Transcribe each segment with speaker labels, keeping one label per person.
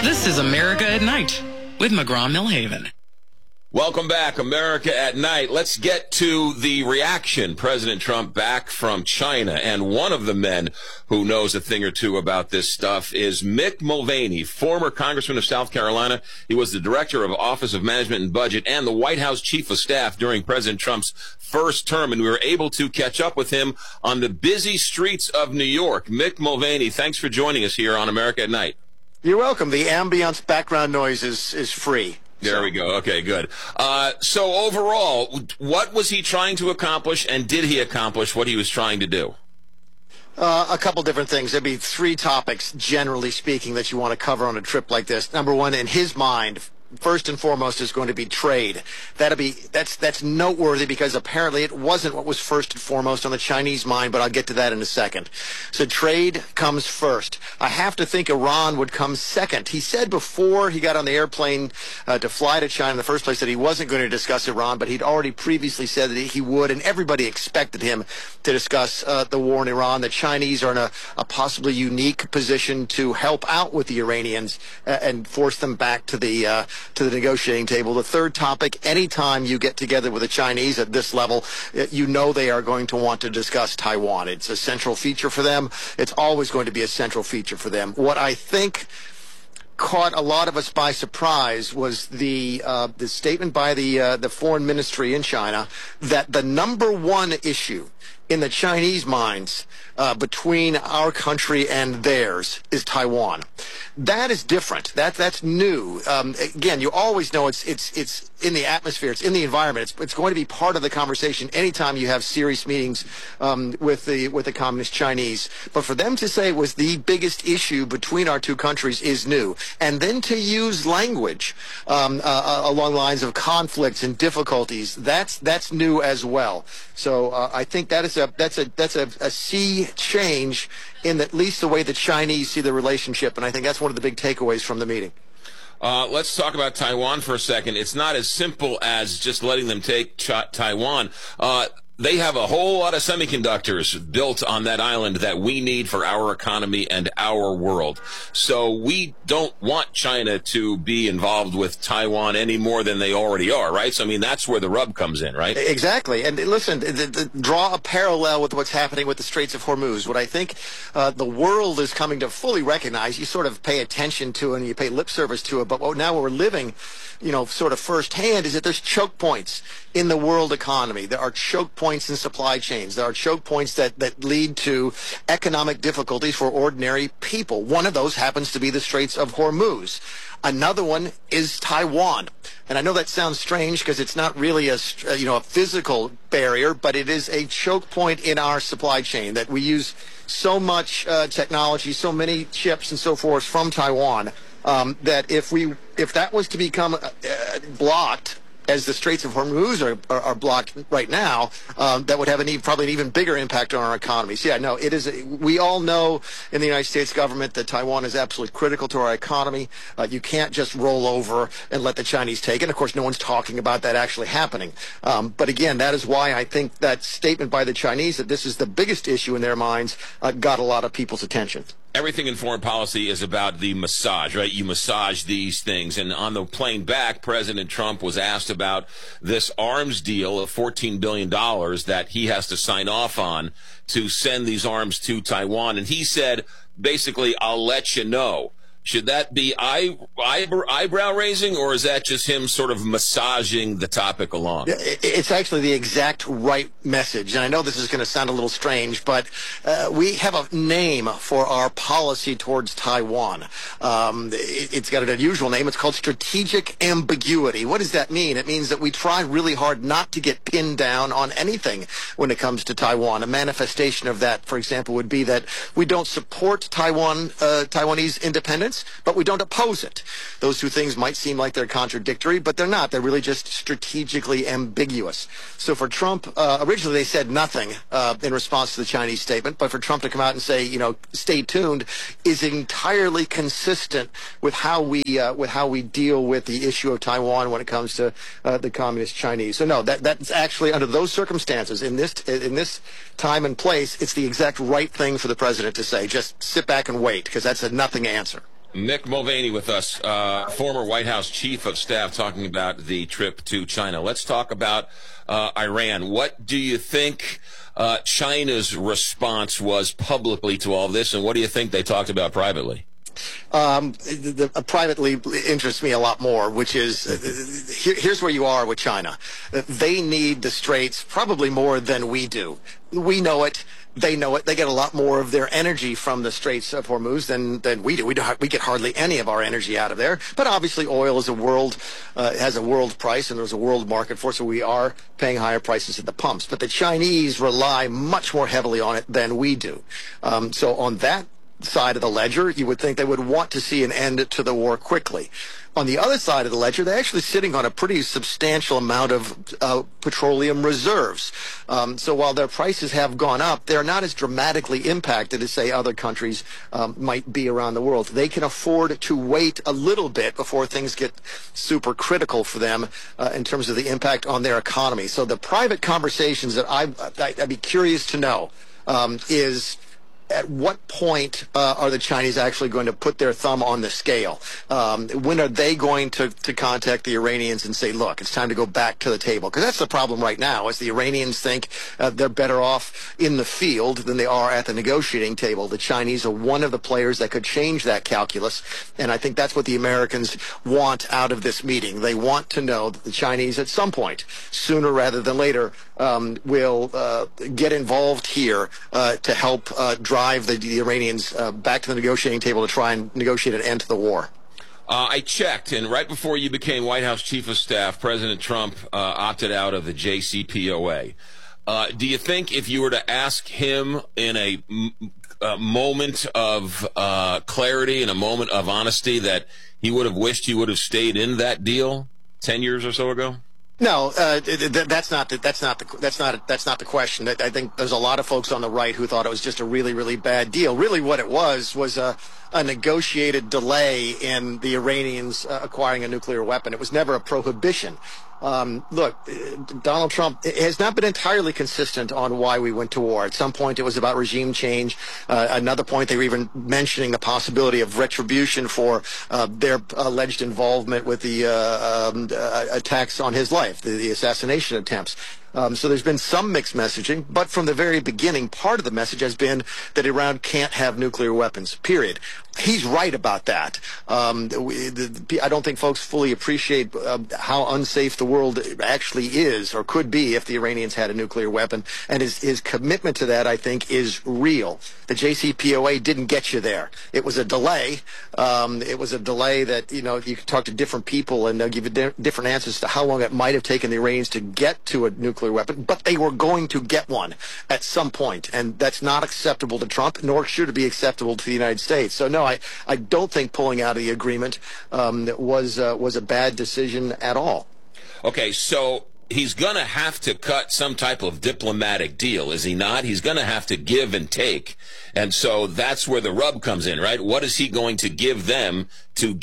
Speaker 1: This is America at Night with McGraw-Millhaven.
Speaker 2: Welcome back, America at Night. Let's get to the reaction. President Trump back from China, and one of the men who knows a thing or two about this stuff is Mick Mulvaney, former Congressman of South Carolina. He was the Director of Office of Management and Budget and the White House Chief of Staff during President Trump's first term, and we were able to catch up with him on the busy streets of New York. Mick Mulvaney, thanks for joining us here on America at Night.
Speaker 3: You're welcome. The ambience background noise is free.
Speaker 2: There we go. Okay, good. So overall, what was he trying to accomplish, and did he accomplish what he was trying to do?
Speaker 3: A couple different things. There'd be three topics, generally speaking, that you want to cover on a trip like this. Number one, in his mind, first and foremost, is going to be trade. That's noteworthy because apparently it wasn't what was first and foremost on the Chinese mind, but I'll get to that in a second. So trade comes first. I have to think Iran would come second. He said before he got on the airplane to fly to China in the first place that he wasn't going to discuss Iran, but he'd already previously said that he would, and everybody expected him to discuss the war in Iran. The Chinese are in a possibly unique position to help out with the Iranians and force them back to the negotiating table. The third topic, anytime you get together with the Chinese at this level, you know they are going to want to discuss Taiwan. It's a central feature for them. It's always going to be a central feature for them. What I think caught a lot of us by surprise was the statement by the foreign ministry in China that the number one issue in the Chinese minds between our country and theirs is Taiwan. That is different. That's new. Again, you always know it's in the atmosphere. It's in the environment. It's going to be part of the conversation anytime you have serious meetings with the communist Chinese. But for them to say it was the biggest issue between our two countries is new, and then to use language along the lines of conflicts and difficulties, that's new as well. So I think that's a sea change in at least the way the Chinese see the relationship, and I think that's one of the big takeaways from the meeting.
Speaker 2: Let's talk about Taiwan for a second. It's not as simple as just letting them take Taiwan. They have a whole lot of semiconductors built on that island that we need for our economy and our world. So we don't want China to be involved with Taiwan any more than they already are, right? So, I mean, that's where the rub comes in, right?
Speaker 3: Exactly. And listen, draw a parallel with what's happening with the Straits of Hormuz. What I think the world is coming to fully recognize, you sort of pay attention to and you pay lip service to it, but now we're living, sort of firsthand, is that there's choke points in the world economy. There are choke points in supply chains. There are choke points that lead to economic difficulties for ordinary people. One of those happens to be the Straits of Hormuz. Another one is Taiwan. And I know that sounds strange because it's not really a physical barrier, but it is a choke point in our supply chain that we use so much technology, so many chips and so forth from Taiwan, that if that was to become blocked, as the Straits of Hormuz are blocked right now, that would have probably an even bigger impact on our economy. So, yeah, no, it is. We all know in the United States government that Taiwan is absolutely critical to our economy. You can't just roll over and let the Chinese take it. Of course, no one's talking about that actually happening. But again, that is why I think that statement by the Chinese that this is the biggest issue in their minds got a lot of people's attention.
Speaker 2: Everything in foreign policy is about the massage, right? You massage these things. And on the plane back, President Trump was asked about this arms deal of $14 billion that he has to sign off on to send these arms to Taiwan. And he said, basically, I'll let you know. Should that be eyebrow raising, or is that just him sort of massaging the topic along?
Speaker 3: It's actually the exact right message. And I know this is going to sound a little strange, but we have a name for our policy towards Taiwan. It's got an unusual name. It's called strategic ambiguity. What does that mean? It means that we try really hard not to get pinned down on anything when it comes to Taiwan. A manifestation of that, for example, would be that we don't support Taiwanese independence, but we don't oppose it. Those two things might seem like they're contradictory, but they're not. They're really just strategically ambiguous. So for Trump, originally they said nothing in response to the Chinese statement, but for Trump to come out and say, stay tuned, is entirely consistent with how we deal with the issue of Taiwan when it comes to the communist Chinese. So no, that's actually under those circumstances, in this time and place, it's the exact right thing for the president to say. Just sit back and wait, because that's a nothing answer.
Speaker 2: Mick Mulvaney with us, former White House chief of staff, talking about the trip to China. Let's talk about Iran. What do you think China's response was publicly to all this, and what do you think they talked about privately?
Speaker 3: Privately interests me a lot more, which is here's where you are with China. They need the Straits probably more than we do. We know it. They know it. They get a lot more of their energy from the Straits of Hormuz than we do. We get hardly any of our energy out of there. But obviously, oil is has a world price, and there's a world market for it, so we are paying higher prices at the pumps. But the Chinese rely much more heavily on it than we do. So on that side of the ledger, you would think they would want to see an end to the war quickly. On the other side of the ledger, they're actually sitting on a pretty substantial amount of petroleum reserves. So while their prices have gone up, they're not as dramatically impacted as, say, other countries might be around the world. They can afford to wait a little bit before things get super critical for them in terms of the impact on their economy. So the private conversations that I'd be curious to know is, at what point are the Chinese actually going to put their thumb on the scale? When are they going to contact the Iranians and say, look, it's time to go back to the table? Because that's the problem right now, is the Iranians think they're better off in the field than they are at the negotiating table. The Chinese are one of the players that could change that calculus, and I think that's what the Americans want out of this meeting. They want to know that the Chinese, at some point, sooner rather than later, will get involved here to help drive the Iranians back to the negotiating table to try and negotiate an end to the war.
Speaker 2: I checked, and right before you became White House chief of staff, President Trump opted out of the JCPOA. Do you think if you were to ask him in a moment of clarity, in a moment of honesty, that he would have wished he would have stayed in that deal 10 years or so ago?
Speaker 3: No, that's not the question. I think there's a lot of folks on the right who thought it was just a really, really bad deal. Really, what it was a negotiated delay in the Iranians acquiring a nuclear weapon. It was never a prohibition. Look, Donald Trump has not been entirely consistent on why we went to war. At some point, it was about regime change. Another point, they were even mentioning the possibility of retribution for their alleged involvement with the attacks on his life, the assassination attempts. So there's been some mixed messaging, but from the very beginning, part of the message has been that Iran can't have nuclear weapons, period. He's right about that. I don't think folks fully appreciate how unsafe the world actually is or could be if the Iranians had a nuclear weapon, and his commitment to that, I think, is real. The JCPOA didn't get you there. It was a delay. It was a delay that, you can talk to different people and they'll give you different answers to how long it might have taken the Iranians to get to a nuclear weapon, but they were going to get one at some point, and that's not acceptable to Trump, nor should it be acceptable to the United States. So no, I don't think pulling out of the agreement was a bad decision at all.
Speaker 2: Okay, so he's going to have to cut some type of diplomatic deal, is he not? He's going to have to give and take, and so that's where the rub comes in, right? What is he going to give them to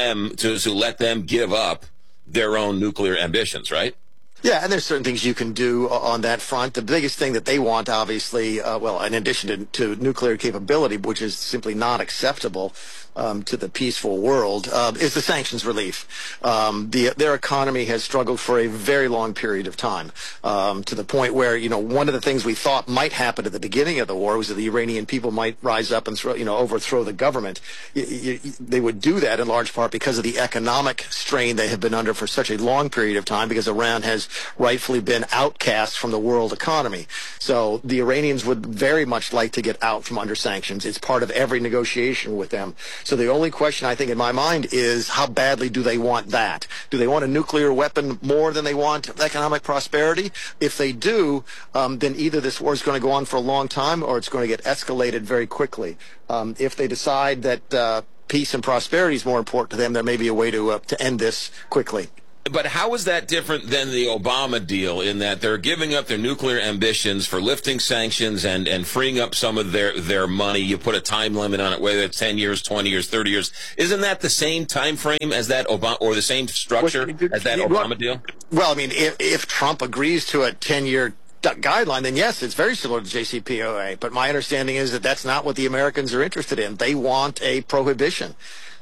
Speaker 2: let them give up their own nuclear ambitions, right?
Speaker 3: Yeah, and there's certain things you can do on that front. The biggest thing that they want, obviously, in addition to nuclear capability, which is simply not acceptable to the peaceful world, is the sanctions relief. Their economy has struggled for a very long period of time, to the point where, one of the things we thought might happen at the beginning of the war was that the Iranian people might rise up and overthrow the government. They would do that in large part because of the economic strain they have been under for such a long period of time, because Iran has rightfully been outcast from the world economy. So the Iranians would very much like to get out from under sanctions. It's part of every negotiation with them. So the only question, I think, in my mind is, how badly do they want that? Do they want a nuclear weapon more than they want economic prosperity? If they do, then either this war is going to go on for a long time or it's going to get escalated very quickly. If they decide that peace and prosperity is more important to them, there may be a way to end this quickly.
Speaker 2: But how is that different than the Obama deal, in that they're giving up their nuclear ambitions for lifting sanctions and freeing up some of their money? You put a time limit on it, whether it's 10 years, 20 years, 30 years. Isn't that the same time frame as that Obama, or the same structure as that Obama deal?
Speaker 3: Well, I mean, if Trump agrees to a 10-year guideline, then yes, it's very similar to JCPOA. But my understanding is that that's not what the Americans are interested in. They want a prohibition.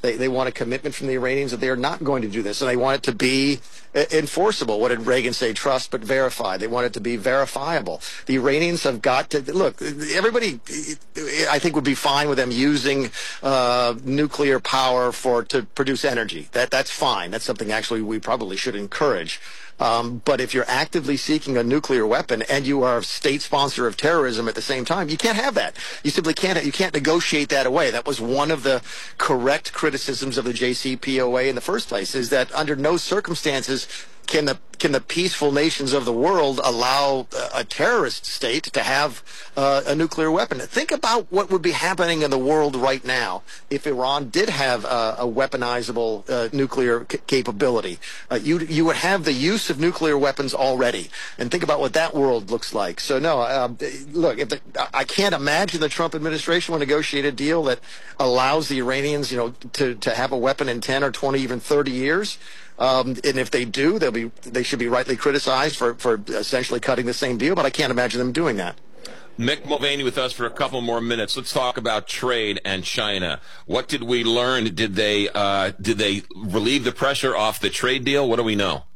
Speaker 3: They want a commitment from the Iranians that they are not going to do this, and they want it to be enforceable. What did Reagan say? Trust but verify. They want it to be verifiable. The Iranians have got to look. Everybody, I think, would be fine with them using nuclear power to produce energy. That's fine. That's something actually we probably should encourage. But if you're actively seeking a nuclear weapon and you are a state sponsor of terrorism at the same time, you can't have that. You simply can't. You can't negotiate that away. That was one of the correct criticisms of the JCPOA in the first place, is that under no circumstances can the peaceful nations of the world allow a terrorist state to have a nuclear weapon? Think about what would be happening in the world right now if Iran did have a weaponizable nuclear capability. You would have the use of nuclear weapons already, and think about what that world looks like. So no, look, I can't imagine the Trump administration will negotiate a deal that allows the Iranians, to have a weapon in 10 or 20, even 30 years. And if they do, they should be rightly criticized for essentially cutting the same deal, but I can't imagine them doing that.
Speaker 2: Mick Mulvaney with us for a couple more minutes. Let's talk about trade and China. What did we learn? Did they relieve the pressure off the trade deal? What do we know?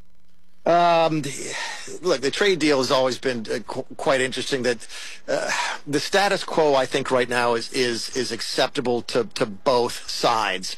Speaker 3: Look, the trade deal has always been quite interesting. That the status quo, I think, right now is acceptable to both sides.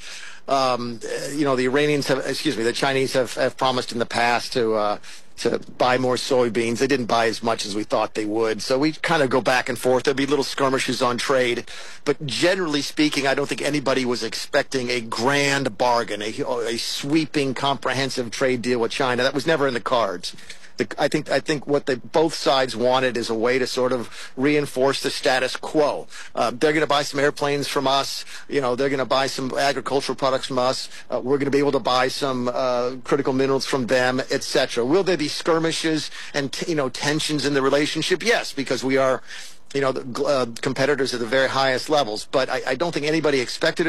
Speaker 3: The Chinese have promised in the past to buy more soybeans. They didn't buy as much as we thought they would. So we kind of go back and forth. There'll be little skirmishes on trade. But generally speaking, I don't think anybody was expecting a grand bargain, a sweeping, comprehensive trade deal with China. That was never in the cards. I think what both sides wanted is a way to sort of reinforce the status quo. They're going to buy some airplanes from us. They're going to buy some agricultural products from us. We're going to be able to buy some critical minerals from them, etc. Will there be skirmishes and tensions in the relationship? Yes, because we are competitors at the very highest levels. But I don't think anybody expected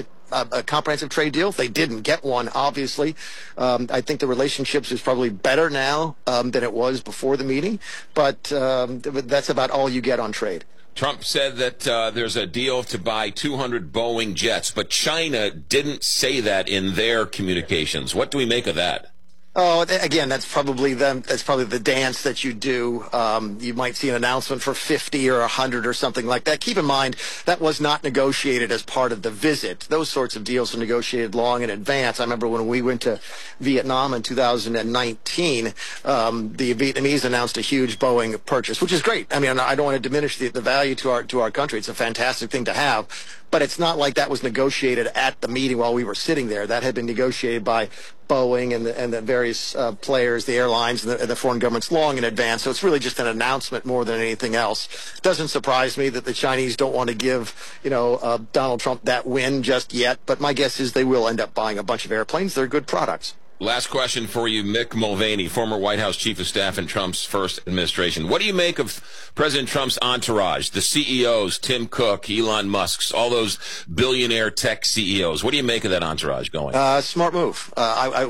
Speaker 3: a comprehensive trade deal. They didn't get one, obviously. I think the relationships is probably better now than it was before the meeting. But that's about all you get on trade.
Speaker 2: Trump said that there's a deal to buy 200 Boeing jets, but China didn't say that in their communications. What do we make of that?
Speaker 3: Oh, again, that's probably the dance that you do. You might see an announcement for 50 or 100 or something like that. Keep in mind, that was not negotiated as part of the visit. Those sorts of deals are negotiated long in advance. I remember when we went to Vietnam in 2019, the Vietnamese announced a huge Boeing purchase, which is great. I mean, I don't want to diminish the value to our country. It's a fantastic thing to have. But it's not like that was negotiated at the meeting while we were sitting there. That had been negotiated by Boeing and the various players, the airlines, and the foreign governments long in advance. So it's really just an announcement more than anything else. It doesn't surprise me that the Chinese don't want to give, Donald Trump that win just yet. But my guess is they will end up buying a bunch of airplanes. They're good products.
Speaker 2: Last question for you, Mick Mulvaney, former White House chief of staff in Trump's first administration. What do you make of President Trump's entourage, the CEOs, Tim Cook, Elon Musk, all those billionaire tech CEOs? What do you make of that entourage going?
Speaker 3: Smart move. I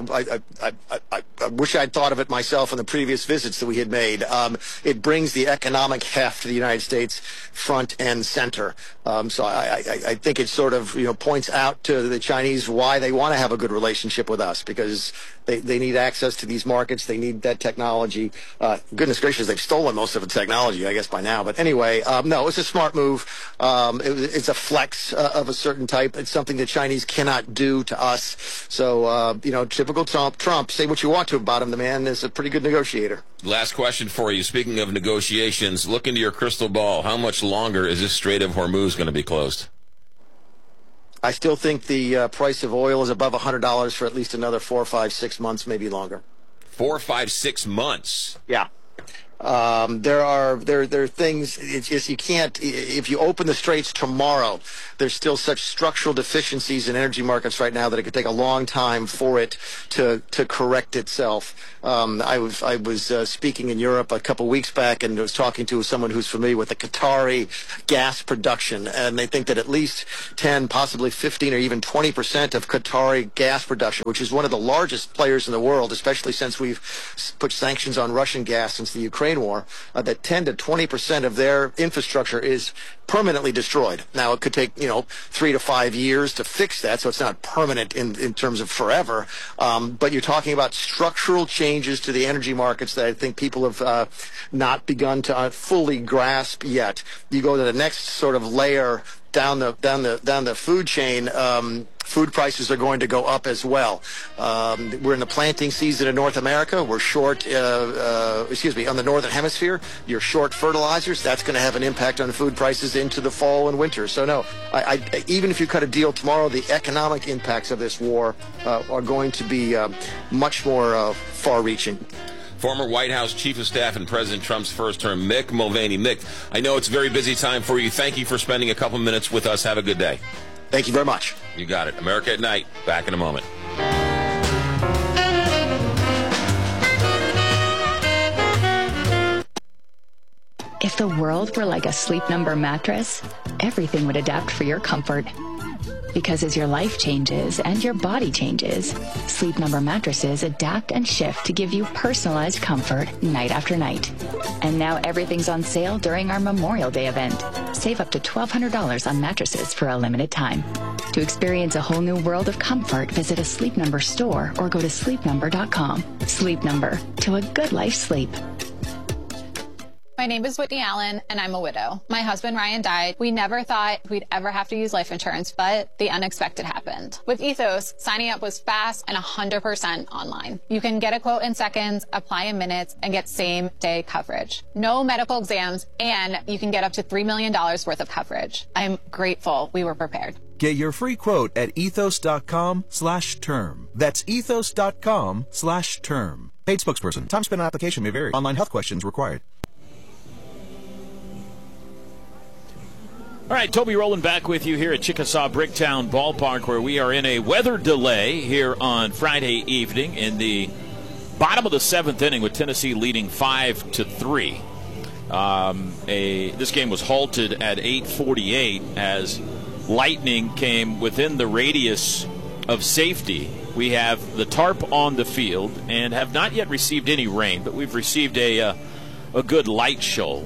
Speaker 3: wish I'd thought of it myself in the previous visits that we had made. It brings the economic heft to the United States front and center. So I think it sort of points out to the Chinese why they want to have a good relationship with us, because they need access to these markets. They need that technology. Goodness gracious, they've stolen most of the technology, I guess, by now. But anyway, no, it's a smart move. It's a flex of a certain type. It's something the Chinese cannot do to us. So, typical Trump, say what you want to about him. The man is a pretty good negotiator.
Speaker 2: Last question for you. Speaking of negotiations, look into your crystal ball. How much longer is this Strait of Hormuz going to be closed?
Speaker 3: I still think the price of oil is above $100 for at least another 4, 5, 6 months, maybe longer.
Speaker 2: 4, 5, 6 months?
Speaker 3: Yeah. There are things. It's just you can't. If you open the straits tomorrow, there's still such structural deficiencies in energy markets right now that it could take a long time for it to correct itself. I was speaking in Europe a couple weeks back and was talking to someone who's familiar with the Qatari gas production, and they think that at least 10, possibly 15, or even 20% of Qatari gas production, which is one of the largest players in the world, especially since we've put sanctions on Russian gas since the Ukraine Ukraine war, that 10 to 20% of their infrastructure is permanently destroyed. Now, it could take, 3 to 5 years to fix that, so it's not permanent in terms of forever. But you're talking about structural changes to the energy markets that I think people have not begun to fully grasp yet. You go to the next sort of layer down the food chain. Food prices are going to go up as well. We're in the planting season in North America. We're short, on the northern hemisphere. You're short fertilizers. That's going to have an impact on food prices into the fall and winter. So no, even if you cut a deal tomorrow, the economic impacts of this war are going to be much more far-reaching.
Speaker 2: Former White House Chief of Staff and President Trump's first term, Mick Mulvaney. Mick, I know it's a very busy time for you. Thank you for spending a couple minutes with us. Have a good day.
Speaker 3: Thank you very much.
Speaker 2: You got it. America at Night. Back in a moment.
Speaker 4: If the world were like a Sleep Number mattress, everything would adapt for your comfort. Because as your life changes and your body changes, Sleep Number mattresses adapt and shift to give you personalized comfort night after night. And now everything's on sale during our Memorial Day event. Save up to $1,200 on mattresses for a limited time. To experience a whole new world of comfort, visit a Sleep Number store or go to sleepnumber.com. Sleep Number, to a good life sleep.
Speaker 5: My name is Whitney Allen, and I'm a widow. My husband, Ryan, died. We never thought we'd ever have to use life insurance, but the unexpected happened. With Ethos, signing up was fast and 100% online. You can get a quote in seconds, apply in minutes, and get same-day coverage. No medical exams, and you can get up to $3 million worth of coverage. I'm grateful we were prepared.
Speaker 6: Get your free quote at ethos.com/term. That's ethos.com/term. Paid spokesperson. Time spent on application may vary. Online health questions required.
Speaker 7: All right, Toby Rowland back with you here at Chickasaw Bricktown Ballpark, where we are in a weather delay here on Friday evening in the bottom of the seventh inning with Tennessee leading 5-3. This game was halted at 8:48 as lightning came within the radius of safety. We have the tarp on the field and have not yet received any rain, but we've received a good light show.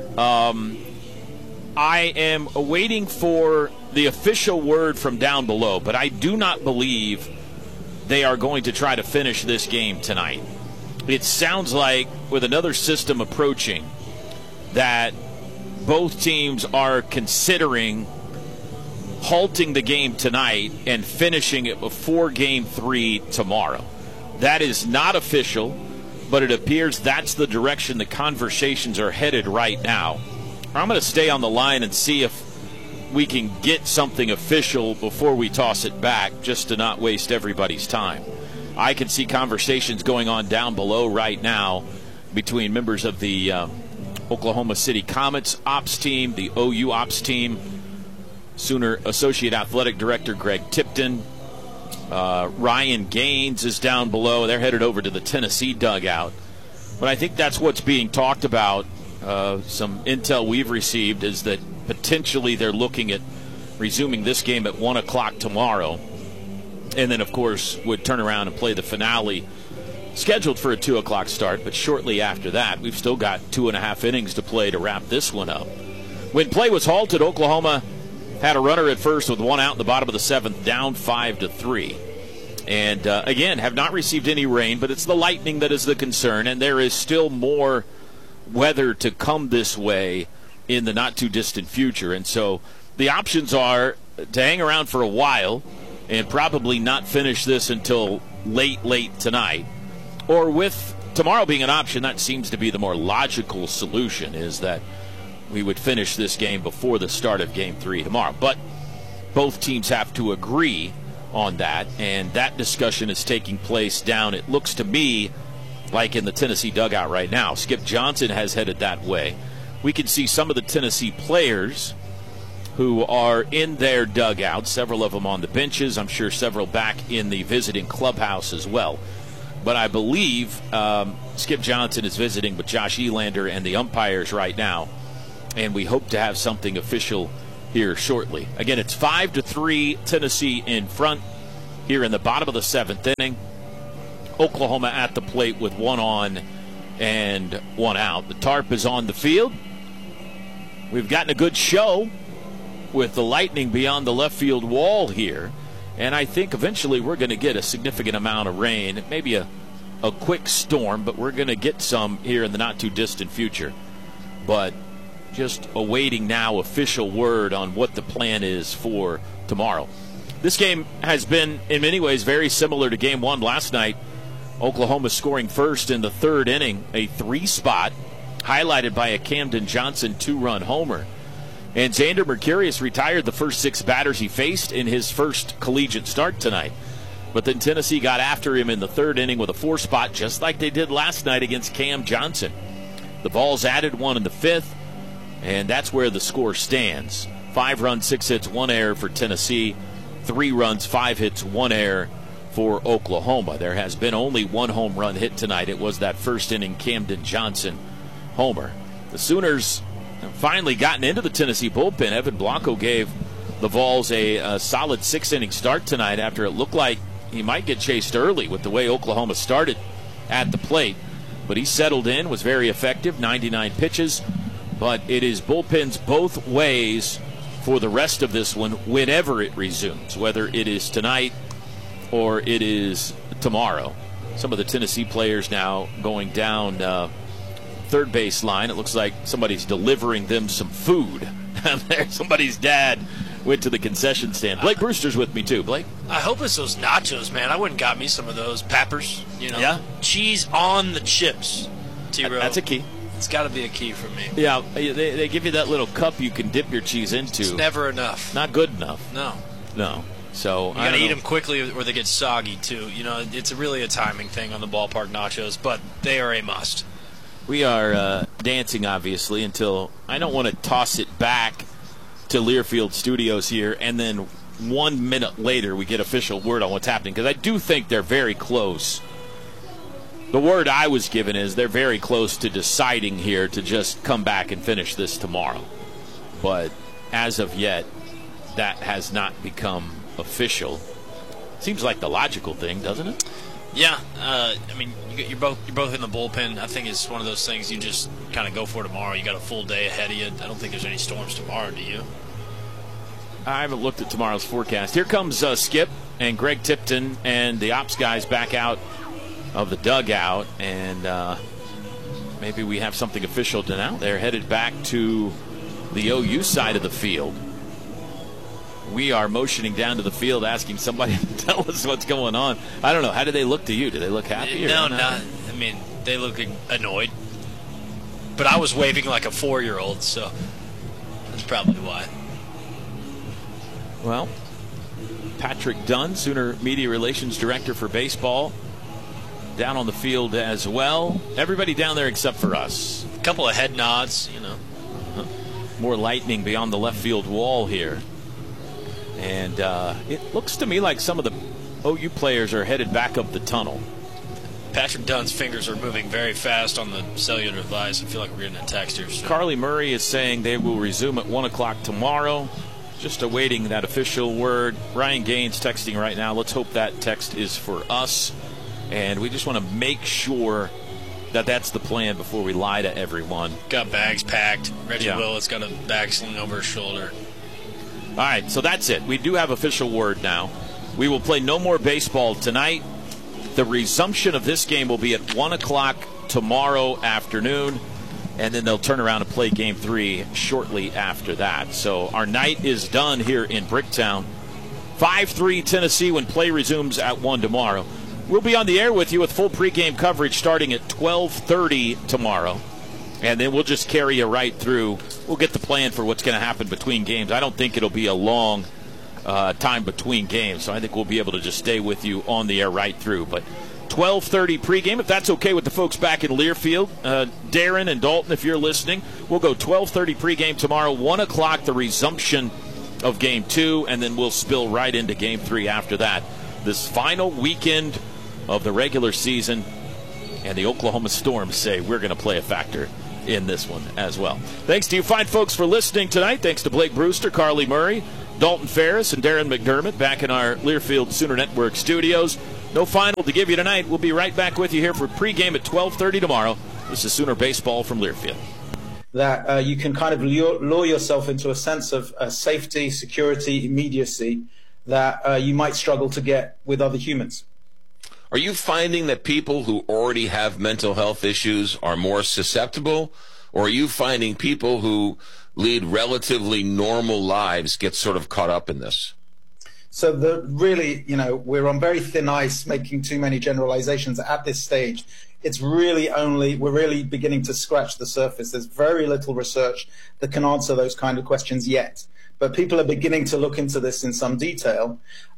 Speaker 7: I am waiting for the official word from down below, but I do not believe they are going to try to finish this game tonight. It sounds like, with another system approaching, that both teams are considering halting the game tonight and finishing it before Game 3 tomorrow. That is not official, but it appears that's the direction the conversations are headed right now. I'm going to stay on the line and see if we can get something official before we toss it back, just to not waste everybody's time. I can see conversations going on down below right now between members of the Oklahoma City Comets ops team, the OU ops team, Sooner Associate Athletic Director Greg Tipton. Ryan Gaines is down below. They're headed over to the Tennessee dugout. But I think that's what's being talked about. Some intel we've received is that potentially they're looking at resuming this game at 1 o'clock tomorrow. And then, of course, would turn around and play the finale scheduled for a 2 o'clock start. But shortly after that, we've still got 2.5 innings to play to wrap this one up. When play was halted, Oklahoma had a runner at first with one out in the bottom of the seventh, down 5-3. And, again, have not received any rain, but it's the lightning that is the concern. And there is still more weather to come this way in the not-too-distant future. And so the options are to hang around for a while and probably not finish this until late tonight. Or with tomorrow being an option, that seems to be the more logical solution, is that we would finish this game before the start of Game 3 tomorrow. But both teams have to agree on that, and that discussion is taking place down, it looks to me, like in the Tennessee dugout right now. Skip Johnson has headed that way. We can see some of the Tennessee players who are in their dugout, several of them on the benches, I'm sure several back in the visiting clubhouse as well. But I believe Skip Johnson is visiting with Josh Elander and the umpires right now, and we hope to have something official here shortly. Again, it's 5-3, Tennessee in front here in the bottom of the seventh inning. Oklahoma at the plate with one on and 1 out. The tarp is on the field. We've gotten a good show with the lightning beyond the left field wall here. And I think eventually we're going to get a significant amount of rain. Maybe a quick storm, but we're going to get some here in the not-too-distant future. But just awaiting now official word on what the plan is for tomorrow. This game has been, in many ways, very similar to Game 1 last night. Oklahoma scoring first in the 3rd inning, a 3-spot, highlighted by a Camden Johnson 2-run homer. And Xander Mercurius retired the first 6 batters he faced in his first collegiate start tonight. But then Tennessee got after him in the 3rd inning with a 4-spot, just like they did last night against Cam Johnson. The Vols added 1 in the 5th, and that's where the score stands. 5 runs, 6 hits, 1 error for Tennessee. 3 runs, 5 hits, 1 error for Oklahoma. There has been only 1 home run hit tonight. It was that first inning Camden Johnson homer. The Sooners have finally gotten into the Tennessee bullpen. Evan Blanco gave the Vols a solid 6-inning start tonight after it looked like he might get chased early with the way Oklahoma started at the plate. But he settled in, was very effective, 99 pitches. But it is bullpens both ways for the rest of this one whenever it resumes, whether it is tonight or it is tomorrow. Some of the Tennessee players now going down third base line. It looks like somebody's delivering them some food. Somebody's dad went to the concession stand. Blake Brewster's with me too. Blake?
Speaker 8: I hope it's those nachos, man. I wouldn't got me some of those peppers.
Speaker 7: Yeah.
Speaker 8: Cheese on the chips. T-Row.
Speaker 7: That's a key.
Speaker 8: It's got to be a key for me.
Speaker 7: Yeah, they give you that little cup you can dip your cheese into.
Speaker 8: It's never enough.
Speaker 7: Not good enough.
Speaker 8: No.
Speaker 7: So
Speaker 8: you got to eat them quickly or they get soggy too. It's really a timing thing on the ballpark nachos, but they are a must.
Speaker 7: We are dancing, obviously, until I don't want to toss it back to Learfield Studios here, and then 1 minute later we get official word on what's happening, because I do think they're very close. The word I was given is they're very close to deciding here to just come back and finish this tomorrow. But as of yet, that has not become official. Seems like the logical thing, doesn't it?
Speaker 8: Yeah, you're both in the bullpen. I think it's one of those things you just kind of go for tomorrow. You got a full day ahead of you. I don't think there's any storms tomorrow, do you?
Speaker 7: I haven't looked at tomorrow's forecast. Here comes Skip and Greg Tipton and the ops guys back out of the dugout, and maybe we have something official to now. They're headed back to the OU side of the field. We are motioning down to the field, asking somebody to tell us what's going on. I don't know. How do they look to you? Do they look happy?
Speaker 8: No, not. They look annoyed. But I was waving like a 4-year-old, so that's probably why.
Speaker 7: Well, Patrick Dunn, Sooner Media Relations Director for Baseball, down on the field as well. Everybody down there except for us.
Speaker 8: A couple of head nods,
Speaker 7: More lightning beyond the left field wall here. And it looks to me like some of the OU players are headed back up the tunnel.
Speaker 8: Patrick Dunn's fingers are moving very fast on the cellular device. I feel like we're getting a text here. So.
Speaker 7: Carly Murray is saying they will resume at 1 o'clock tomorrow. Just awaiting that official word. Ryan Gaines texting right now. Let's hope that text is for us. And we just want to make sure that that's the plan before we lie to everyone.
Speaker 8: Got bags packed. Reggie Willis got a bag slung over his shoulder.
Speaker 7: All right, so that's it. We do have official word now. We will play no more baseball tonight. The resumption of this game will be at 1 o'clock tomorrow afternoon, and then they'll turn around and play Game 3 shortly after that. So our night is done here in Bricktown. 5-3 Tennessee when play resumes at 1 tomorrow. We'll be on the air with you with full pregame coverage starting at 12:30 tomorrow. And then we'll just carry you right through. We'll get the plan for what's going to happen between games. I don't think it'll be a long time between games, so I think we'll be able to just stay with you on the air right through. But 12:30 pregame, if that's okay with the folks back in Learfield. Darren and Dalton, if you're listening, we'll go 12:30 pregame tomorrow, 1 o'clock the resumption of Game 2, and then we'll spill right into Game 3 after that. This final weekend of the regular season, and the Oklahoma Storm say we're going to play a factor in this one as well. Thanks to you fine folks for listening tonight. Thanks to Blake Brewster, Carly Murray, Dalton Ferris, and Darren McDermott back in our Learfield Sooner Network studios. No final to give you tonight. We'll be right back with you here for pregame at 12:30 tomorrow This is Sooner Baseball from Learfield.
Speaker 9: That you can kind of lure yourself into a sense of safety, security, immediacy that you might struggle to get with other humans.
Speaker 2: Are you finding that people who already have mental health issues are more susceptible, or are you finding people who lead relatively normal lives get sort of caught up in this?
Speaker 9: So really, we're on very thin ice making too many generalizations at this stage. It's really we're really beginning to scratch the surface. There's very little research that can answer those kind of questions yet. But people are beginning to look into this in some detail.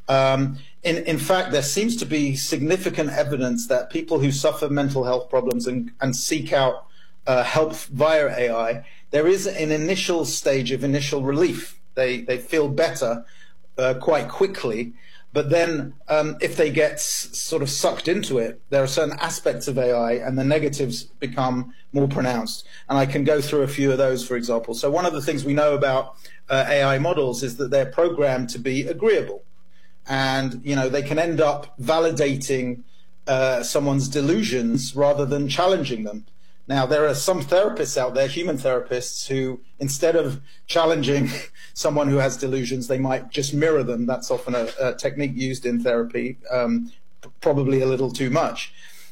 Speaker 9: In fact, there seems to be significant evidence that people who suffer mental health problems and seek out help via AI, there is an initial stage of initial relief. They feel better quite quickly. But then if they get sort of sucked into it, there are certain aspects of AI and the negatives become more pronounced. And I can go through a few of those, for example. So one of the things we know about AI models is that they're programmed to be agreeable. And, they can end up validating someone's delusions rather than challenging them. Now, there are some therapists out there, human therapists, who instead of challenging someone who has delusions, they might just mirror them. That's often a technique used in therapy, probably a little too much.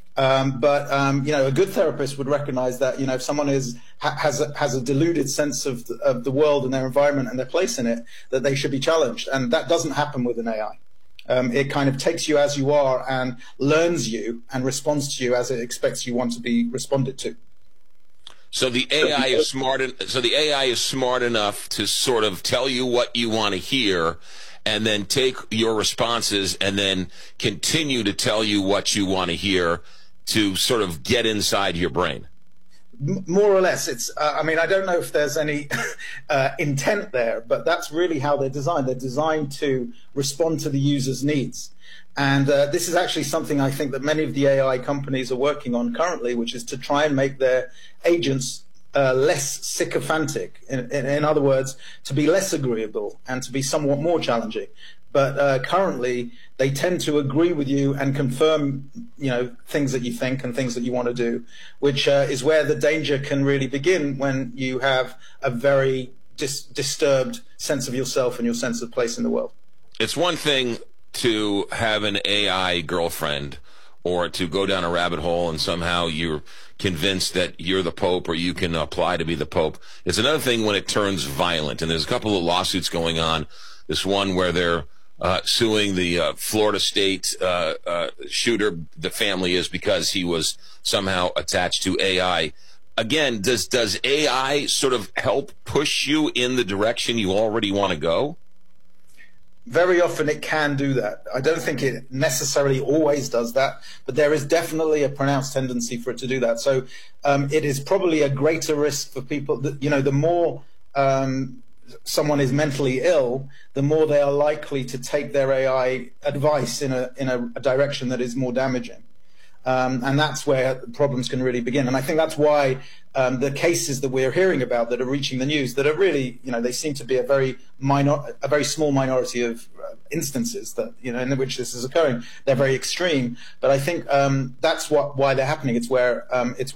Speaker 9: But a good therapist would recognize that, if someone has a deluded sense of the world and their environment and their place in it, that they should be challenged. And that doesn't happen with an AI. It kind of takes you as you are and learns you and responds to you as it expects you want to be responded to.
Speaker 2: So the AI is smart. So the AI is smart enough to sort of tell you what you want to hear, and then take your responses and then continue to tell you what you want to hear to sort of get inside your brain.
Speaker 9: More or less, it's. I don't know if there's any intent there, but that's really how they're designed. They're designed to respond to the user's needs. And this is actually something I think that many of the AI companies are working on currently, which is to try and make their agents less sycophantic. In other words, to be less agreeable and to be somewhat more challenging. But currently, they tend to agree with you and confirm, things that you think and things that you want to do, which is where the danger can really begin when you have a very disturbed sense of yourself and your sense of place in the world.
Speaker 2: It's one thing to have an AI girlfriend, or to go down a rabbit hole and somehow you're convinced that you're the Pope or you can apply to be the Pope. It's another thing when it turns violent. And there's a couple of lawsuits going on. This one where they're suing the Florida State shooter, the family is, because he was somehow attached to AI. Again, does AI sort of help push you in the direction you already want to go?
Speaker 9: Very often it can do that. I don't think it necessarily always does that, but there is definitely a pronounced tendency for it to do that. So it is probably a greater risk for people that, the more someone is mentally ill, the more they are likely to take their AI advice in a direction that is more damaging. And that's where problems can really begin. And I think that's why the cases that we're hearing about that are reaching the news, that are really, they seem to be a very small minority of instances that, in which this is occurring. They're very extreme. But I think that's why they're happening. It's where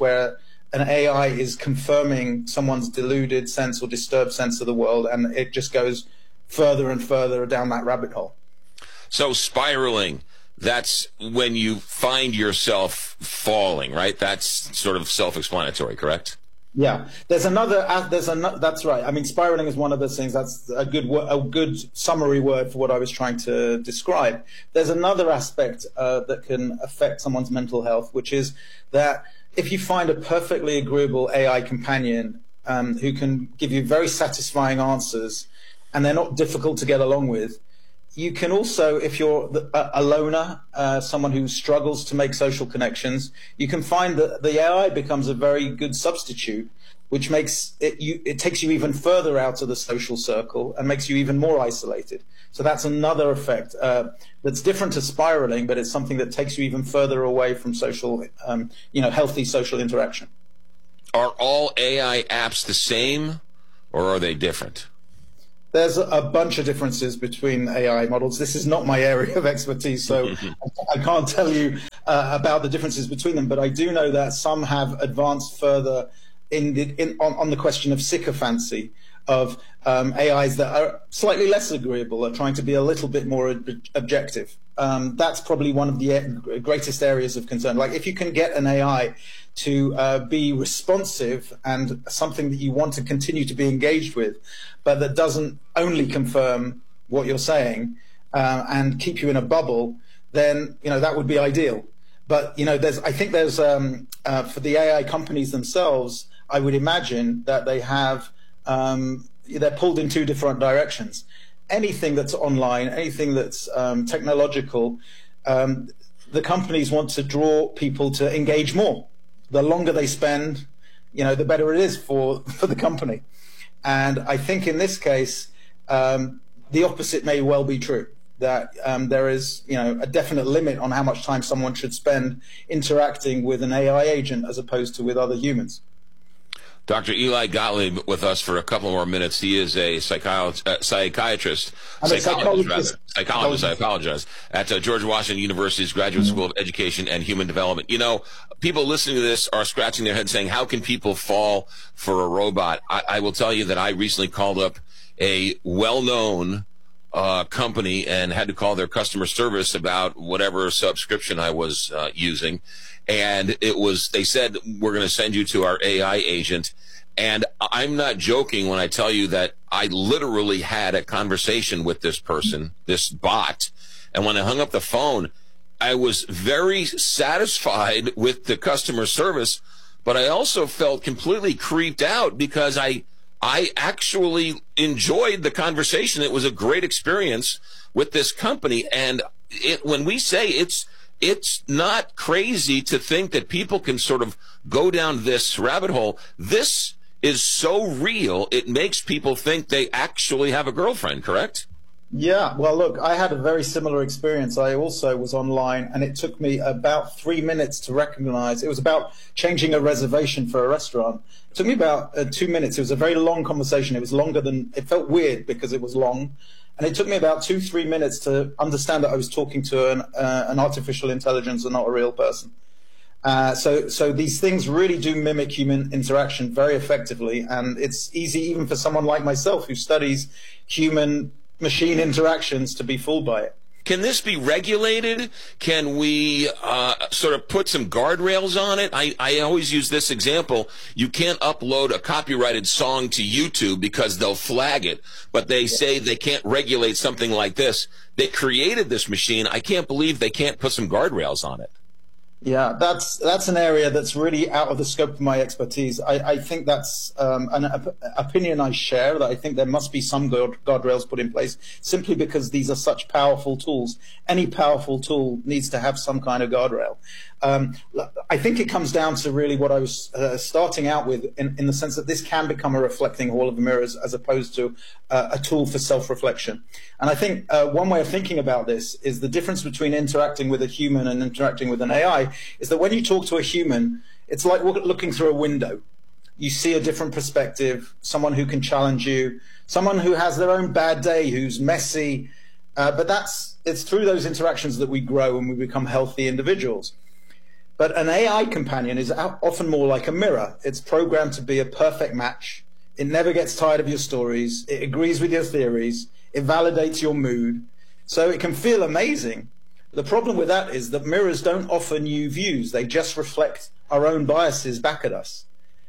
Speaker 9: an AI is confirming someone's deluded sense or disturbed sense of the world, and it just goes further and further down that rabbit hole.
Speaker 2: So spiraling, that's when you find yourself falling, right? That's sort of self-explanatory, correct?
Speaker 9: Yeah. That's right. Spiraling is one of those things. That's a good summary word for what I was trying to describe. There's another aspect that can affect someone's mental health, which is that if you find a perfectly agreeable AI companion who can give you very satisfying answers, and they're not difficult to get along with, you can also, if you're a loner, someone who struggles to make social connections, you can find that the AI becomes a very good substitute, which makes it takes you even further out of the social circle and makes you even more isolated. So that's another effect that's different to spiraling, but it's something that takes you even further away from social, healthy social interaction.
Speaker 2: Are all AI apps the same, or are they different?
Speaker 9: There's a bunch of differences between AI models. This is not my area of expertise, so I can't tell you about the differences between them, but I do know that some have advanced further on the question of sycophancy, of AIs that are slightly less agreeable, are trying to be a little bit more objective. That's probably one of the greatest areas of concern. Like if you can get an AI to be responsive and something that you want to continue to be engaged with, but that doesn't only confirm what you're saying and keep you in a bubble, then that would be ideal. But I think there's for the AI companies themselves, I would imagine that they have they're pulled in two different directions. Anything that's online, anything that's technological, the companies want to draw people to engage more. The longer they spend, the better it is for the company. And I think in this case, the opposite may well be true. That there is, a definite limit on how much time someone should spend interacting with an AI agent as opposed to with other humans.
Speaker 2: Dr. Eli Gottlieb with us for a couple more minutes. He is a psychiatrist, I apologize, at George Washington University's Graduate School of Education and Human Development. People listening to this are scratching their head saying, how can people fall for a robot? I will tell you that I recently called up a well-known company and had to call their customer service about whatever subscription I was using. And they said, we're going to send you to our AI agent. And I'm not joking when I tell you that I literally had a conversation with this person, this bot. And when I hung up the phone, I was very satisfied with the customer service, but I also felt completely creeped out because I actually enjoyed the conversation. It was a great experience with this company. And when we say it's not crazy to think that people can sort of go down this rabbit hole. This is so real, it makes people think they actually have a girlfriend, correct?
Speaker 9: Yeah, well, look, I had a very similar experience. I also was online, and it took me about 3 minutes to recognize. It was about changing a reservation for a restaurant. It took me about 2 minutes. It was a very long conversation. It was longer than, it felt weird because it was long. And it took me about 2-3 minutes to understand that I was talking to an artificial intelligence and not a real person. So these things really do mimic human interaction very effectively. And it's easy even for someone like myself who studies human-machine interactions to be fooled by it.
Speaker 2: Can this be regulated? Can we sort of put some guardrails on it? I always use this example. You can't upload a copyrighted song to YouTube because they'll flag it. But they say they can't regulate something like this. They created this machine. I can't believe they can't put some guardrails on it.
Speaker 9: Yeah, that's an area that's really out of the scope of my expertise. I think that's an opinion I share, that I think there must be some guardrails put in place simply because these are such powerful tools. Any powerful tool needs to have some kind of guardrail. I think it comes down to really what I was starting out with in the sense that this can become a reflecting hall of mirrors as opposed to a tool for self-reflection. And I think one way of thinking about this is the difference between interacting with a human and interacting with an AI is that when you talk to a human, it's like looking through a window. You see a different perspective, someone who can challenge you, someone who has their own bad day, who's messy. But it's through those interactions that we grow and we become healthy individuals. But an AI companion is often more like a mirror. It's programmed to be a perfect match. It never gets tired of your stories. It agrees with your theories. It validates your mood. So it can feel amazing. The problem with that is that mirrors don't offer new views. They just reflect our own biases back at us.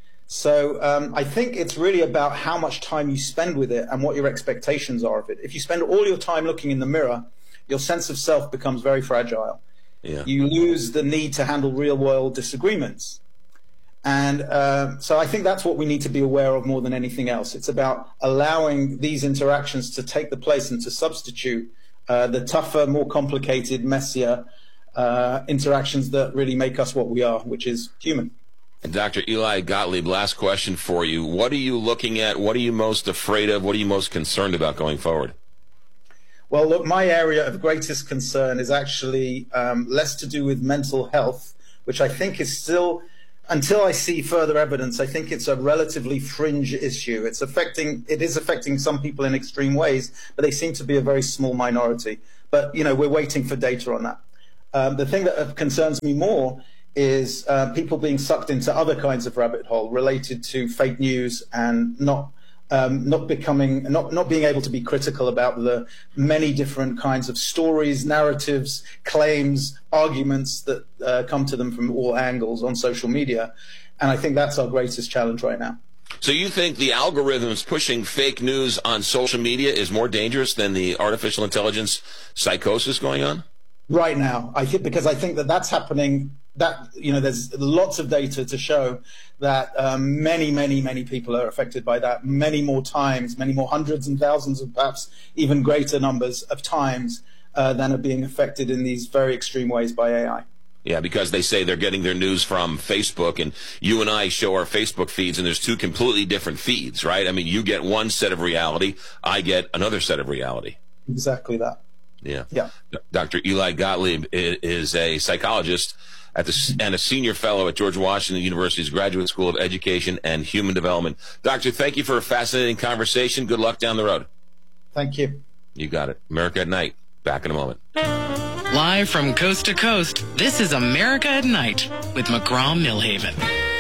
Speaker 9: So I think it's really about how much time you spend with it and what your expectations are of it. If you spend all your time looking in the mirror, your sense of self becomes very fragile. Yeah. You lose the need to handle real-world disagreements. And so I think that's what we need to be aware of more than anything else. It's about allowing these interactions to take the place and to substitute the tougher, more complicated, messier interactions that really make us what we are, which is human.
Speaker 2: And Dr. Eli Gottlieb, last question for you. What are you looking at? What are you most afraid of? What are you most concerned about going forward?
Speaker 9: Well, look, my area of greatest concern is actually less to do with mental health, which I think is still, until I see further evidence, I think it's a relatively fringe issue. It is affecting some people in extreme ways, but they seem to be a very small minority. But, we're waiting for data on that. The thing that concerns me more is people being sucked into other kinds of rabbit hole related to fake news and not being able to be critical about the many different kinds of stories, narratives, claims, arguments that come to them from all angles on social media. And I think that's our greatest challenge right now.
Speaker 2: So you think the algorithms pushing fake news on social media is more dangerous than the artificial intelligence psychosis going on?
Speaker 9: Right now, I think that's happening. That, there's lots of data to show that many people are affected by that, many more times, many more hundreds and thousands of perhaps even greater numbers of times than are being affected in these very extreme ways by AI.
Speaker 2: Yeah, because they say they're getting their news from Facebook, and you and I show our Facebook feeds, and there's two completely different feeds, right? I mean, you get one set of reality, I get another set of reality.
Speaker 9: Exactly that.
Speaker 2: Yeah. Dr. Eli Gottlieb is a psychologist and a senior fellow at George Washington University's Graduate School of Education and Human Development. Doctor, thank you for a fascinating conversation. Good luck down the road.
Speaker 9: Thank you.
Speaker 2: You got it. America at Night. Back in a moment.
Speaker 1: Live from coast to coast, this is America at Night with McGraw-Milhaven.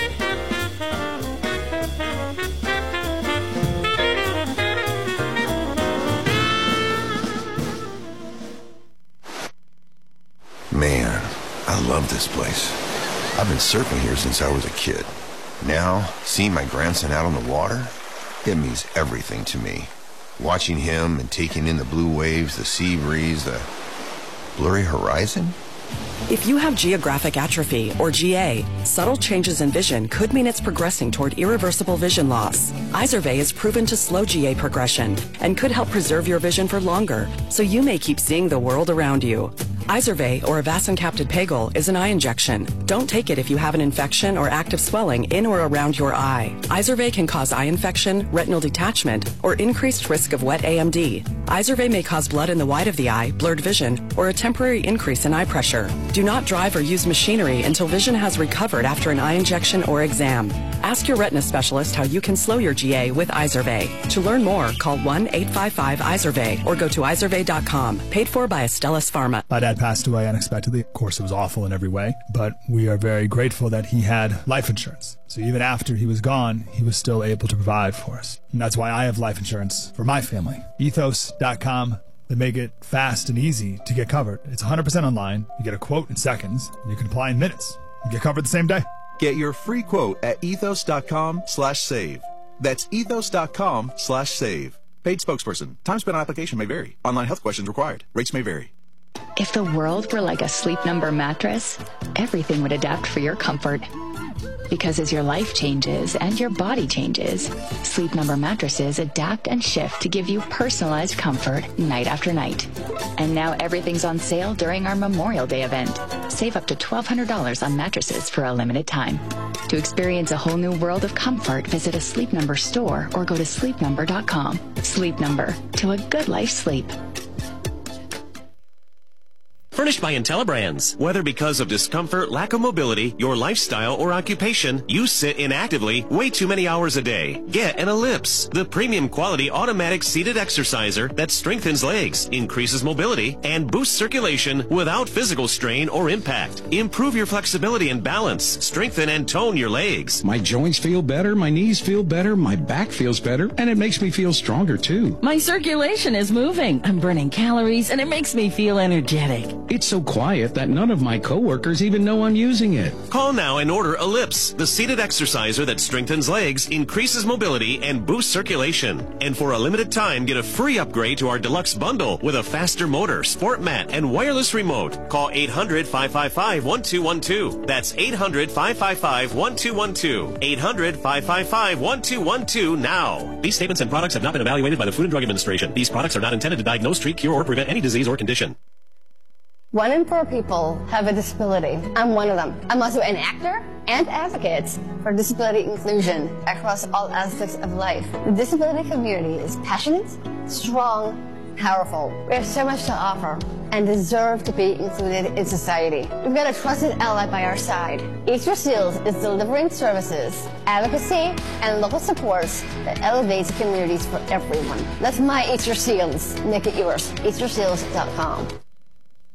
Speaker 10: Man, I love this place. I've been surfing here since I was a kid. Now, seeing my grandson out on the water, it means everything to me. Watching him and taking in the blue waves, the sea breeze, the blurry horizon.
Speaker 11: If you have geographic atrophy, or GA, subtle changes in vision could mean it's progressing toward irreversible vision loss. Izervay is proven to slow GA progression and could help preserve your vision for longer, so you may keep seeing the world around you. Izervay, or avacincaptad pegol, is an eye injection. Don't take it if you have an infection or active swelling in or around your eye. Izervay can cause eye infection, retinal detachment, or increased risk of wet AMD. Izervay may cause blood in the white of the eye, blurred vision, or a temporary increase in eye pressure. Do not drive or use machinery until vision has recovered after an eye injection or exam. Ask your retina specialist how you can slow your GA with Izervay. To learn more, call 1-855-IZERVAY or go to izervay.com. Paid for by Astellas Pharma.
Speaker 12: My dad passed away unexpectedly. Of course, it was awful in every way, but we are very grateful that he had life insurance. So even after he was gone, he was still able to provide for us. And that's why I have life insurance for my family. Ethos.com. They make it fast and easy to get covered. It's 100% online. You get a quote in seconds. And you can apply in minutes. You get covered the same day.
Speaker 6: Get your free quote at ethos.com/save. That's ethos.com/save. Paid spokesperson. Time spent on application may vary. Online health questions required. Rates may vary.
Speaker 4: If the world were like a Sleep Number mattress, everything would adapt for your comfort. Because as your life changes and your body changes, Sleep Number mattresses adapt and shift to give you personalized comfort night after night. And now everything's on sale during our Memorial Day event. Save up to $1,200 on mattresses for a limited time. To experience a whole new world of comfort, visit a Sleep Number store or go to sleepnumber.com. Sleep Number, to a good life sleep.
Speaker 13: Furnished by IntelliBrands. Whether because of discomfort, lack of mobility, your lifestyle, or occupation, you sit inactively way too many hours a day. Get an Ellipse, the premium quality automatic seated exerciser that strengthens legs, increases mobility, and boosts circulation without physical strain or impact. Improve your flexibility and balance, strengthen and tone your legs.
Speaker 14: My joints feel better, my knees feel better, my back feels better, and it makes me feel stronger too.
Speaker 15: My circulation is moving. I'm burning calories, and it makes me feel energetic.
Speaker 14: It's so quiet that none of my coworkers even know I'm using it.
Speaker 13: Call now and order Ellipse, the seated exerciser that strengthens legs, increases mobility, and boosts circulation. And for a limited time, get a free upgrade to our deluxe bundle with a faster motor, sport mat, and wireless remote. Call 800-555-1212. That's 800-555-1212. 800-555-1212 now. These statements and products have not been evaluated by the Food and Drug Administration. These products are not intended to diagnose, treat, cure, or prevent any disease or condition.
Speaker 16: 1 in 4 people have a disability. I'm one of them. I'm also an actor and advocate for disability inclusion across all aspects of life. The disability community is passionate, strong, powerful. We have so much to offer and deserve to be included in society. We've got a trusted ally by our side. Eat Your Seals is delivering services, advocacy, and local supports that elevates communities for everyone. That's my Eat Your Seals. Make it yours. EatYourSeals.com.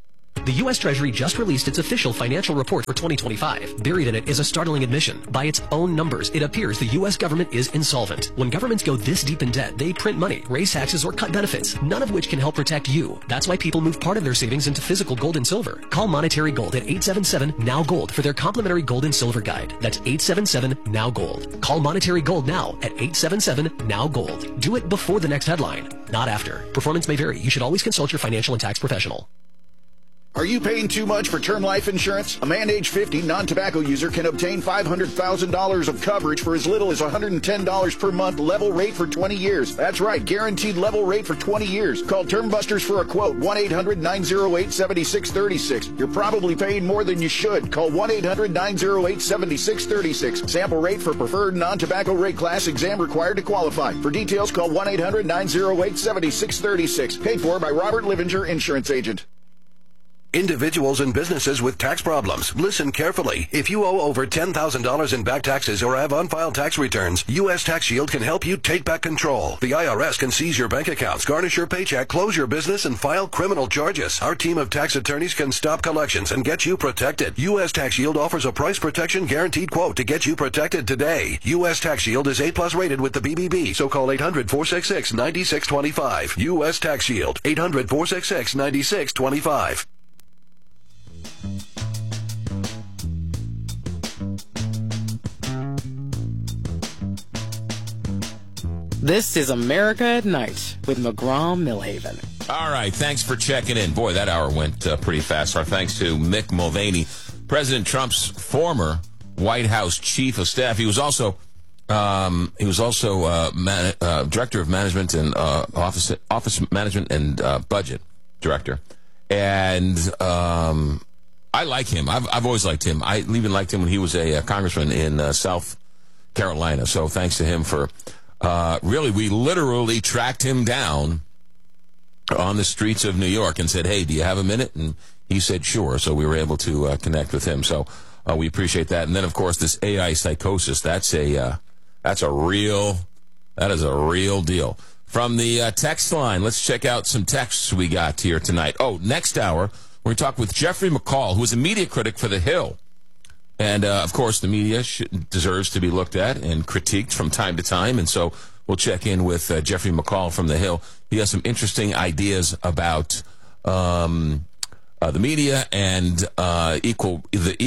Speaker 17: The U.S. Treasury just released its official financial report for 2025. Buried in it is a startling admission. By its own numbers, it appears the U.S. government is insolvent. When governments go this deep in debt, they print money, raise taxes, or cut benefits, none of which can help protect you. That's why people move part of their savings into physical gold and silver. Call Monetary Gold at 877-NOW-GOLD for their complimentary gold and silver guide. That's 877-NOW-GOLD. Call Monetary Gold now at 877-NOW-GOLD. Do it before the next headline, not after. Performance may vary. You should always consult your financial and tax professional.
Speaker 18: Are you paying too much for term life insurance? A man age 50 non-tobacco user can obtain $500,000 of coverage for as little as $110 per month, level rate for 20 years. That's right, guaranteed level rate for 20 years. Call Term Busters for a quote, 1-800-908-7636. You're probably paying more than you should. Call 1-800-908-7636. Sample rate for preferred non-tobacco rate class, exam required to qualify. For details, call 1-800-908-7636. Paid for by Robert Livinger, Insurance Agent.
Speaker 19: Individuals and businesses with tax problems, listen carefully. If you owe over $10,000 in back taxes or have unfiled tax returns, U.S. Tax Shield can help you take back control. The IRS can seize your bank accounts, garnish your paycheck, close your business, and file criminal charges. Our team of tax attorneys can stop collections and get you protected. U.S. Tax Shield offers a price protection guaranteed quote to get you protected today. U.S. Tax Shield is A+ rated with the BBB, so call 800-466-9625. U.S. Tax Shield, 800-466-9625.
Speaker 1: This is America at Night with McGraw-Milhaven.
Speaker 2: All right, thanks for checking in. Boy, that hour went pretty fast. Our thanks to Mick Mulvaney, President Trump's former White House chief of staff. He was also director of management and office management and budget director. And I like him. I've always liked him. I even liked him when he was a congressman in South Carolina. So thanks to him for really, we literally tracked him down on the streets of New York and said, hey, do you have a minute? And he said, sure. So we were able to connect with him. So we appreciate that. And then, of course, this AI psychosis, that is a real deal. From the text line, let's check out some texts we got here tonight. Oh, next hour, we're going to talk with Jeffrey McCall, who is a media critic for The Hill. And, of course, the media deserves to be looked at and critiqued from time to time. And so we'll check in with Jeffrey McCall from The Hill. He has some interesting ideas about the media and equal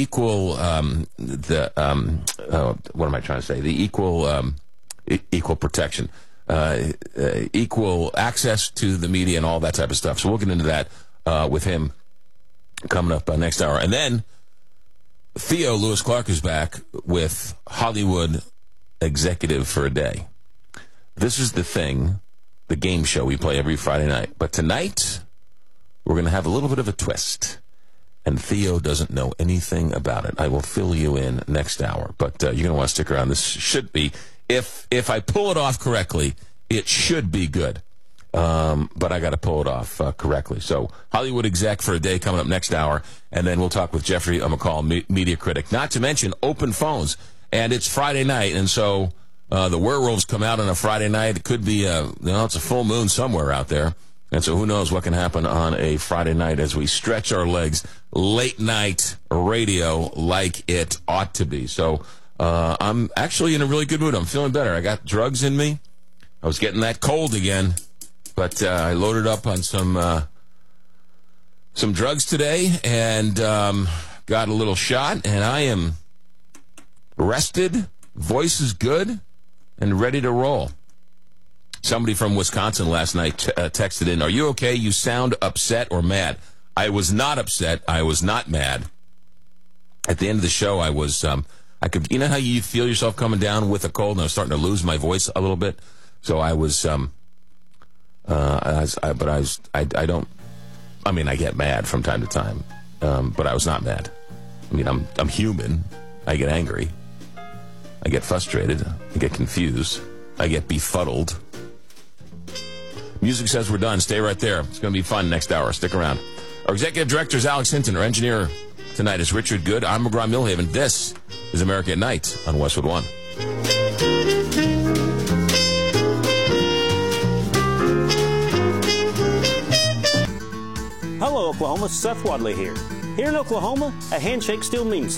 Speaker 2: protection, equal access to the media and all that type of stuff. So we'll get into that with him coming up next hour. And then Theo Lewis Clark is back with Hollywood Executive for a Day. This is the game show we play every Friday night. But tonight, we're going to have a little bit of a twist. And Theo doesn't know anything about it. I will fill you in next hour. But you're going to want to stick around. This should be, if I pull it off correctly, it should be good. But I got to pull it off correctly. So Hollywood Exec for a Day coming up next hour, and then we'll talk with Jeffrey McCall, media critic. Not to mention open phones, and it's Friday night, and so the werewolves come out on a Friday night. It could be it's a full moon somewhere out there, and so who knows what can happen on a Friday night as we stretch our legs. Late night radio like it ought to be. So I'm actually in a really good mood. I'm feeling better. I got drugs in me. I was getting that cold again. But I loaded up on some drugs today and got a little shot, and I am rested, voice is good, and ready to roll. Somebody from Wisconsin last night texted in, are you okay? You sound upset or mad. I was not upset. I was not mad. At the end of the show, I was, you know how you feel yourself coming down with a cold, and I was starting to lose my voice a little bit? So I was... I get mad from time to time, but I was not mad. I mean, I'm human. I get angry. I get frustrated. I get confused. I get befuddled. Music says we're done. Stay right there. It's going to be fun next hour. Stick around. Our executive director is Alex Hinton. Our engineer tonight is Richard Good. I'm McGraw-Milhaven. This is America at Night on Westwood One.
Speaker 20: Hello, Oklahoma. Seth Wadley here. Here in Oklahoma, a handshake still means